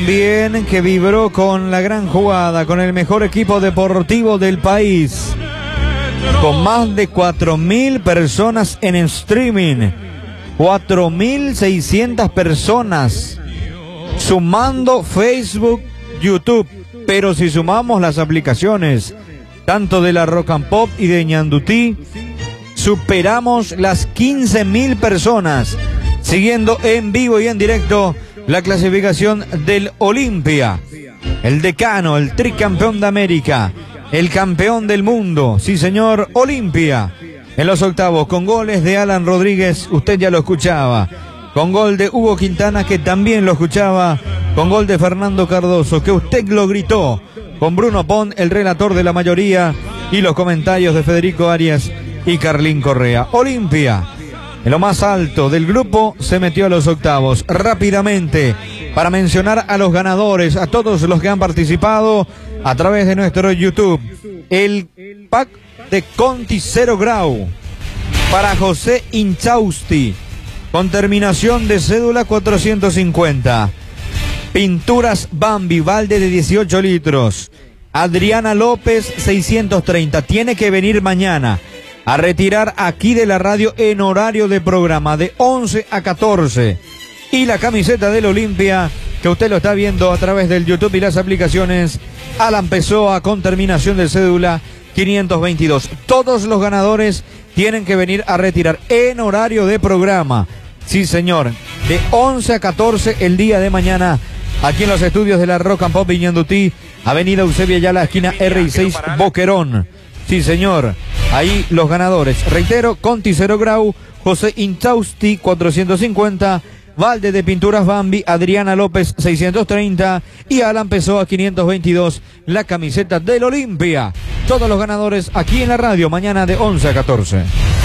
también que vibró con la gran jugada, con el mejor equipo deportivo del país, con más de 4.000 personas en streaming, 4.600 personas, sumando Facebook, YouTube, pero si sumamos las aplicaciones, tanto de la Rock and Pop y de Ñandutí, superamos las 15.000 personas, siguiendo en vivo y en directo la clasificación del Olimpia, el decano, el tricampeón de América, el campeón del mundo, sí señor, Olimpia, en los octavos, con goles de Alan Rodríguez, usted ya lo escuchaba, con gol de Hugo Quintana, que también lo escuchaba, con gol de Fernando Cardoso, que usted lo gritó, con Bruno Pon, el relator de la mayoría, y los comentarios de Federico Arias y Carlín Correa. Olimpia, en lo más alto del grupo, se metió a los octavos. Rápidamente, para mencionar a los ganadores, a todos los que han participado a través de nuestro YouTube. El pack de Conti 0 Grau para José Inchausti, con terminación de cédula 450. Pinturas Bambi, balde de 18 litros. Adriana López, 630. Tiene que venir mañana a retirar aquí de la radio en horario de programa de 11 a 14. Y la camiseta del Olimpia, que usted lo está viendo a través del YouTube y las aplicaciones, Alan Pessoa, con terminación de cédula 522. Todos los ganadores tienen que venir a retirar en horario de programa. Sí, señor, de 11 a 14 el día de mañana, aquí en los estudios de la Rock and Pop Ñandutí, Avenida Eusebia Yala, esquina R6 Boquerón. Sí, señor, ahí los ganadores. Reitero, Conti 0 Grau, José Inchausti 450, Valde de Pinturas Bambi, Adriana López 630 y Alan Pessoa 522, la camiseta del Olimpia. Todos los ganadores aquí en la radio, mañana de 11 a 14.